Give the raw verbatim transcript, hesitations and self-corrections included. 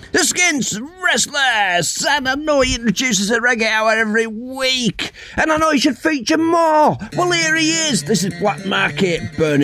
The Skin's restless, and I know he introduces a reggae hour every week, and I know he should feature more. Well, here he is. This is Black Market, Burning